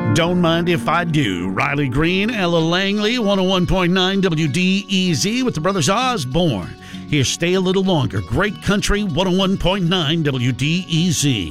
Don't Mind If I Do. Riley Green, Ella Langley, 101.9 WDEZ with the Brothers Osborne. Here, Stay a Little Longer. Great Country, 101.9 WDEZ.